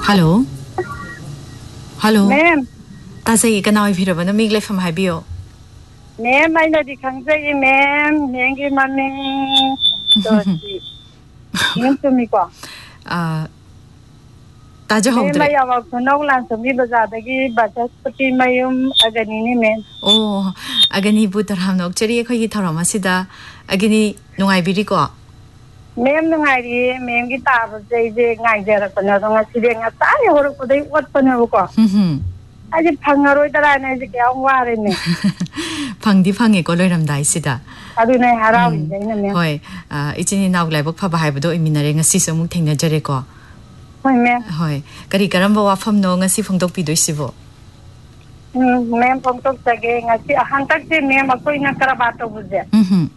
Hello. Hello. Ma'am. Tasay kanawi phiraba na migle from habiyo. Ma'am, I know the country, ma'am. Yangi mami. Yun to me ko. Taja hogdre. Ma'am, I have a no land to me bazadagi, but that's pati mayum aganini, ma'am. Oh, agani butarham no. Chari ko yi thara masida. Agani nungai biri ko. Ma'am, nungai ma'am ki tar jay ngai jara pana dunga side nga tari horo ko dai wat pana ko. Aji phangaro itara na ji kya ware ne. Phangdi phange ko loiram dai sida. Adu na harawi dai na ma'am. Hoi, ichini naug laibok phaba haibado iminare ngasi samuk thengna jare ko. Hoi ma'am. Hoi, kari karamba wafam no ngasi phangdok pidoi sibo. Ma'am phangdok jage ngasi hantak se ma'am akoi na karabato buje.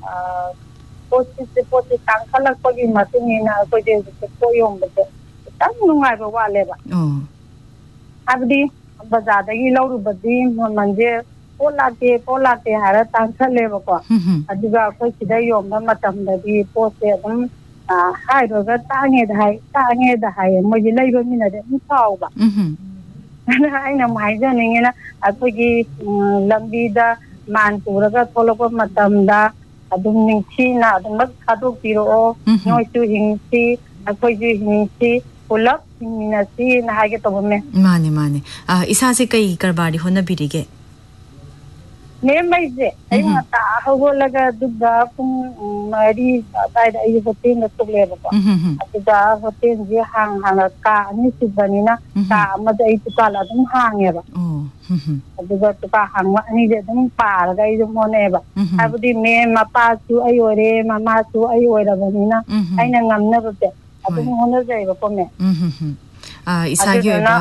Poti tangkalak pagi matini na akoi de koyom buje. Tang nungai ba wale ba. Oh. Abdi bazadagi lauru badi manje polate hara tangkale ba ko. Adiga akoi sida yom na matam da di pote dum hai ro ga tange da hai moji lai ba mina de thau ba. Aina mai ja ninge na akoi gi lambi da man puraga tholok matam da adum ningchi na adum khadok piro noi tu hingchi akoi ji hingchi pulak minasi na hage to me mane isa se kai karbari hona birige ne mai je ai mata hogo laga dubda pung mari dai dai hote na tukle ba atuda hote je hang ka ni sibani na ka ma dai tukala dum hange ba aduga tuka hangwa ni je dum par ga i mo ne ba abudi me mapa su ayore mama su ayora bani na aina ngamna ba te adu hona jai ba ko me isagi ba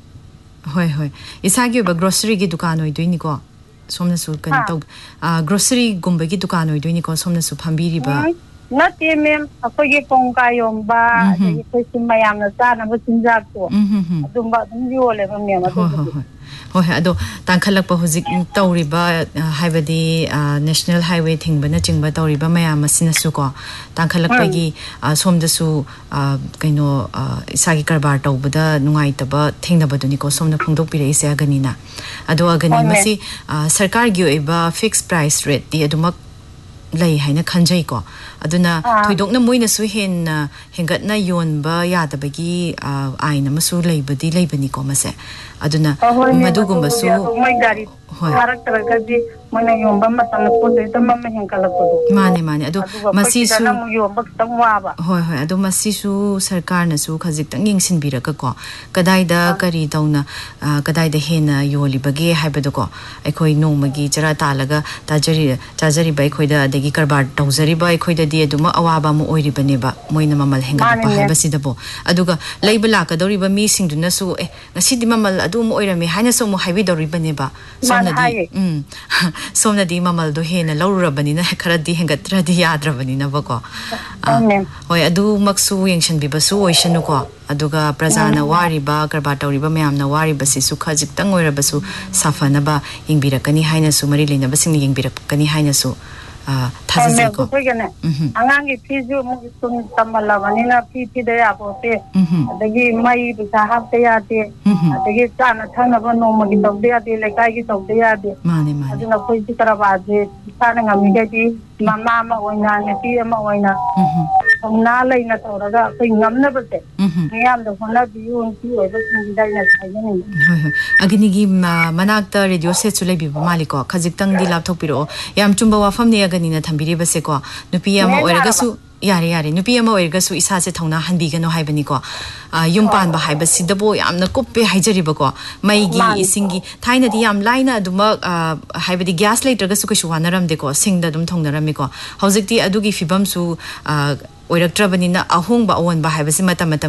hoi isagi ba grocery gi dukan oi doini ko somna su kan to grocery gumba gi dukan oi doini ko somna su phambiri ba na te mem akoi gi pong ka yom ba ji ko simayam na sa na ba sinjak to adum ba dum yole ba me ma to hoi ado tangkhalak pa hojik tawriba haibadi national highway thingba chingba tawriba mayam asina su ko tangkhalak pa gi somda su kaino isagi karbar tawbada nungai taba thingna baduni ko somna phungdok pire ise agani na ado agani masi sarkar gi oiba fixed price rate di adumak lay haina khanjai ko aduna thoidokna moina su hen hengatna yonba yadabagi aina masu leibadi leibani ko mase aduna madugumba su mai gari harak taragadi mana yomba matana pode tamma henkala ko mane ado masi su yomba tangwa ba hoi ado masi su sarkar na su khajik tang yingsin biraka ko kadai da kari tauna kadai da hena yoli bage haibado ko aikoi nongmagi chara talaga tajari bai khoi da degi karbar tawzari bai khoi da di aduma awaba mu oiri bane ba moina mamal henga pa habasi dabo aduga leibala ka dori ba mi singduna su ngasi di mamal adu mu oirami haina so mu haibi dori bane ba somna di mamal do hena laurabani na khara di hengatra di yadrabani na ba ko hoi adu maksu yengshan bi basu oishanu ko aduga prajana wari ba karba tawri ba mayam na wari basi su khajik tang oira basu safana ba ingbirakani haina su mari lena basing ingbirakani haina su thajai ko angangi fizu mu sun tamala manina fi de apote adagi mai bisa hapte yate adagi chana thana ba no magi tawde yate lekai gi tawde yate mane aduna koi tikara baje sana ngami gi mama ma oina ne ti ma oina na lai na tawraga koi ngamna bate ngam da hona biu ti oi ba sin dai na sayani agini gi manakta radio set chulai bi maliko khajik tang di lapthok piro yam chumba wafam ne agani na thambiri base ko nupi ama oiraga su yare nupi ama oiraga su isa se thongna hanbi gano haibani ko yum pan ba haiba sidabo yamna koppe haijari ba ko mai gi isingi thaina di yam laina duma haibadi gas later ga su ka shuwanaram de ko singda dum thongnaram ko hojikti adugi fibam su oiraktrabani na ahong ba on ba haibasi mata